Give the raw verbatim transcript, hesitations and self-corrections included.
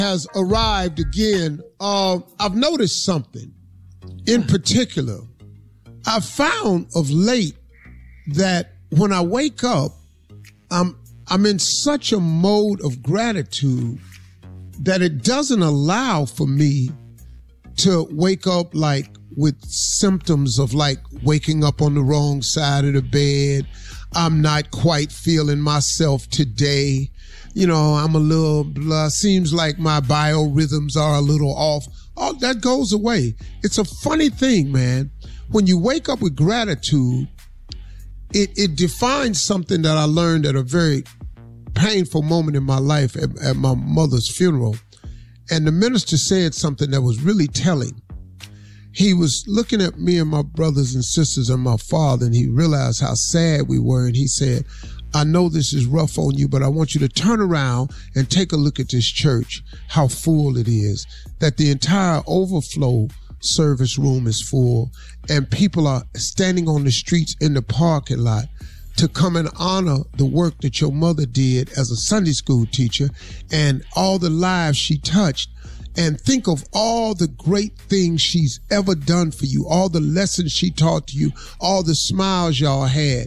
has arrived again. Uh, I've noticed something in particular. I've found of late that when I wake up, I'm I'm in such a mode of gratitude that it doesn't allow for me to wake up like with symptoms of like waking up on the wrong side of the bed. I'm not quite feeling myself today. You know, I'm a little blah. Seems like my biorhythms are a little off. All that goes away. It's a funny thing, man. When you wake up with gratitude, it, it defines something that I learned at a very painful moment in my life at, at my mother's funeral. And the minister said something that was really telling. He was looking at me and my brothers and sisters and my father, and he realized how sad we were. And he said, I know this is rough on you, but I want you to turn around and take a look at this church, how full it is, that the entire overflow service room is full, and people are standing on the streets in the parking lot to come and honor the work that your mother did as a Sunday school teacher and all the lives she touched. And think of all the great things she's ever done for you, all the lessons she taught to you, all the smiles y'all had.